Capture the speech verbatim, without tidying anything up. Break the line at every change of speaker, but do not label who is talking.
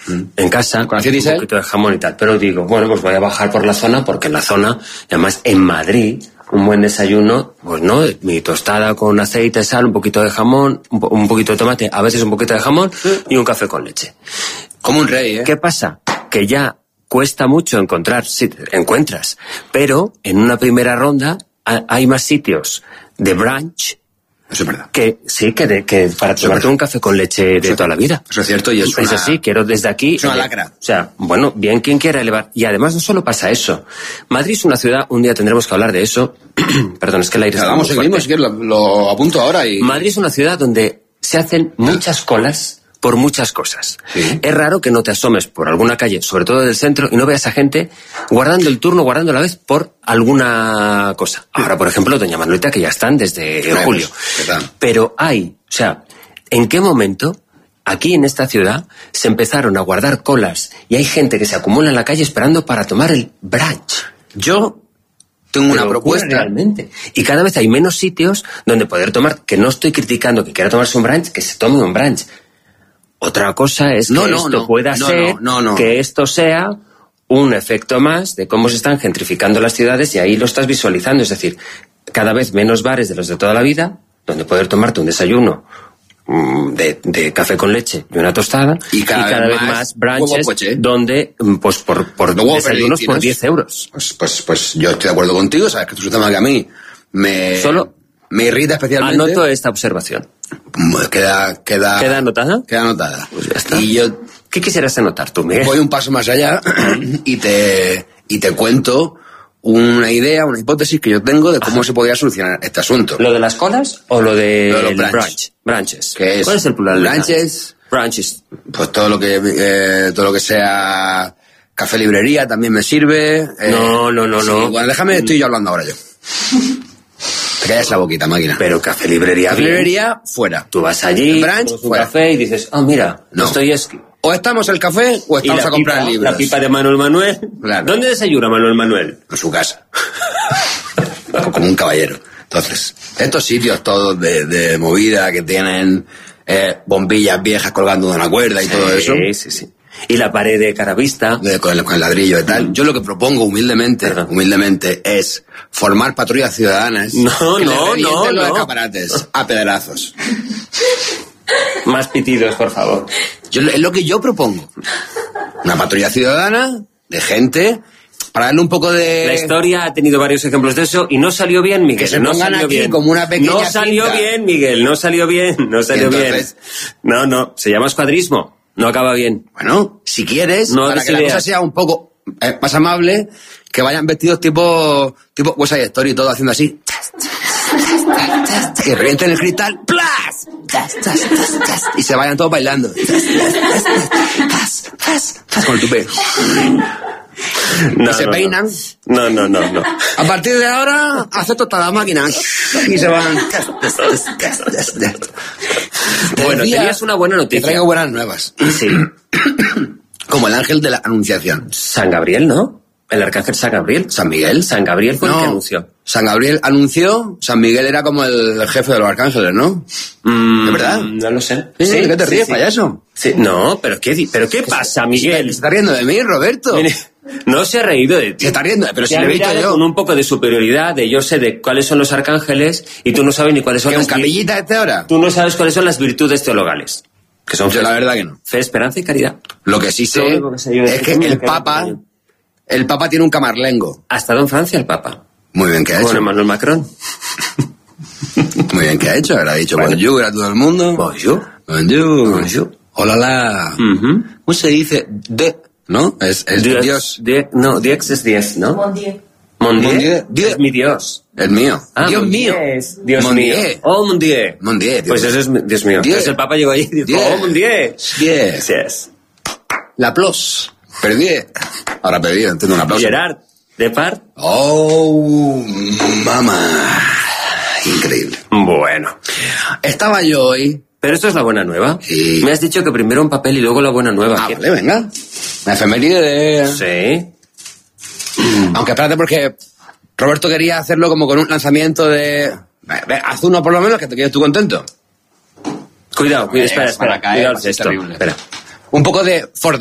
mm. en casa,
con aceite y sal,
un poquito de jamón y tal. Pero digo, bueno, pues voy a bajar por la zona, porque en la zona, además en Madrid, un buen desayuno, pues no, mi tostada con aceite, sal, un poquito de jamón, un, po- un poquito de tomate, a veces un poquito de jamón y un café con leche.
como un rey, ¿eh?
¿Qué pasa? Que ya cuesta mucho encontrar, sí, encuentras, pero en una primera ronda ha- hay más sitios de brunch.
Eso es verdad.
Que sí, que, de, que para
Eso
tomarte
es
un café con leche de
Eso-
toda la vida.
Eso es cierto y es una...
Es así, quiero desde aquí...
Es una
eh,
lacra.
O sea, bueno, bien quien quiera elevar. Y además no solo pasa eso. Madrid es una ciudad, un día tendremos que hablar de eso. Perdón, es que el aire
O sea,
está
vamos,
muy
seguimos,
fuerte.
si quieres, lo, lo apunto ahora y...
Madrid es una ciudad donde se hacen muchas colas por muchas cosas.
Sí.
Es raro que no te asomes por alguna calle, sobre todo del centro, y no veas a gente guardando el turno, guardando la vez por alguna cosa. Ahora, por ejemplo, doña Manuelita, que ya están desde
Vemos,
julio.
¿qué tal?
Pero hay, o sea, ¿en qué momento aquí en esta ciudad se empezaron a guardar colas y hay gente que se acumula en la calle esperando para tomar el brunch?
Yo tengo una
Pero
propuesta...
ocurre realmente. Y cada vez hay menos sitios donde poder tomar, que no estoy criticando que quiera tomarse un brunch, que se tome un brunch. Otra cosa es
No,
que
no,
esto
no,
pueda
no,
ser,
no, no, no.
que esto sea un efecto más de cómo se están gentrificando las ciudades, y ahí lo estás visualizando. Es decir, cada vez menos bares de los de toda la vida, donde poder tomarte un desayuno mm, de, de café con leche y una tostada,
Y cada vez más
brunches
huevo poché.
donde, mm, pues por, por
Huevo
desayunos por
perdiz,
diez euros.
Pues, pues, pues yo estoy de acuerdo contigo, sabes que esto es un tema que a mí me,
Solo
me irrita especialmente.
Anoto esta observación.
Queda, queda,
¿Queda anotada?
Queda anotada.
Pues ya está.
Y yo
¿Qué quisieras anotar tú, Miguel?
voy un paso más allá y te, y te cuento una idea, una hipótesis que yo tengo de cómo
Ajá.
se podría solucionar este asunto.
¿Lo de las colas o lo de,
Lo de los
el
brunch.
brunch? Brunches.
¿Qué es?
¿Cuál es el plural? de
Brunches.
Brunches.
Pues todo lo que, eh, todo lo que sea café librería también me sirve. eh,
No, no, no,
sí,
no.
Bueno, déjame, estoy yo hablando ahora yo. Te callas la boquita, máquina.
Pero café librería
Café
bien.
librería, fuera.
Tú vas allí,
Brunch,
tomas un
fuera.
café y dices, ah, mira,
No.
Dostoyevsky.
O estamos el café o
Y
estamos
la
a comprar
pipa,
libros.
La pipa de Manuel Manuel.
Claro.
¿Dónde desayuna Manuel Manuel?
En su casa. Como un caballero. Entonces, estos sitios todos de, de movida que tienen eh, bombillas viejas colgando de una cuerda y todo eso,
Sí, sí, sí. Y la pared de caravista.
de- con, el, con el ladrillo y tal, yo lo que propongo humildemente,
Perdón.
humildemente, es formar patrullas ciudadanas
No,
que le
no,
revienten
no,
los
no.
escaparates a pedrazos.
Más pitidos, por favor.
Yo, es lo que yo propongo. Una patrulla ciudadana de gente para darle un poco de...
La historia ha tenido varios ejemplos de eso y no salió bien, Miguel.
Que se
no
pongan
salió
aquí
bien.
como una pequeña
No salió
cinta.
bien, Miguel. No salió bien. No salió
entonces-
bien. No, no. Se llama escuadrismo. No acaba bien.
Bueno, si quieres,
No
para
des
que la
ideas.
cosa sea un poco eh, más amable, que vayan vestidos tipo tipo West Side Story, todo haciendo así. Y revienten el cristal, ¡plas! Y se vayan todos bailando. Con el tupé.
No,
Y se
no,
peinan.
No, no, no, no.
A partir de ahora, acepto toda la máquina. Y se van.
Bueno,
Decía
tenías una buena
que
noticia.
traigo buenas nuevas.
Sí.
Como el ángel de la anunciación.
San Gabriel, ¿no? El arcángel San Gabriel.
San Miguel.
San Gabriel fue el
No,
que anunció.
San Gabriel anunció, San Miguel era como el jefe de los arcángeles, ¿no?
Mm,
¿Es verdad?
No lo sé.
Sí, ¿qué te ríes,
sí.
payaso?
Sí, no, pero ¿qué, di- pero qué pasa,
Se
Miguel?
está riendo de mí, Roberto.
Mire, no se ha reído de ti.
Se está riendo, pero si
Te ha
lo he visto
mirado
yo.
con un poco de superioridad, de yo sé de cuáles son los arcángeles y tú no sabes ni cuáles son
¿Que un
las vir-
capillita este ahora?
Tú no sabes cuáles son las virtudes teologales. Que son
Yo
fe,
la verdad que no.
fe, esperanza y caridad.
Lo que sí
Lo
sé
único que sé yo de
es
este
que
mundo
el
que-
Papa, el Papa tiene un camarlengo.
Hasta don Francia el Papa.
Muy bien que ha
Con
hecho.
Emmanuel Macron.
Muy bien que ha hecho. Ahora ha dicho
Bueno.
bonjour a todo el mundo.
Bonjour.
Bonjour.
Bonjour.
Hola, la.
Ujú.
¿Cómo se dice? De, ¿no? Es, es
Dios.
Dios.
Die- no, Dios es diez, ¿no?
Bon Dieu.
Mon Dieu.
Mon Dieu. Dios.
Es mi Dios.
El mío.
Ah,
Dios
mon
mío.
Dieu es Dios
Mon
mío.
Dieu.
Oh, mon Dieu.
Mon Dieu, Dios
Pues
mío.
eso es mi- Dios mío.
Dieu.
Entonces el Papa llegó allí y dijo,
Dieu.
oh, mon Dieu.
Diez.
Sí es.
La plus. Perdí. Ahora perdí, entiendo un aplauso.
Gerard Depart.
Oh, mamá. Increíble.
Bueno.
Estaba yo hoy.
Pero esto es la buena nueva.
Sí.
Me has dicho que primero un papel y luego la buena nueva.
Ah,
¿Qué-
vale, venga. La efeméride de...
Sí.
Aunque espérate porque Roberto quería hacerlo como con un lanzamiento de... Ve, ve, haz uno por lo menos que te quedes tú contento.
Cuidado, cuidado, espera,
Es para
espera.
caer,
Cuidado
va a ser
esto.
terrible.
Espera.
Un poco de... For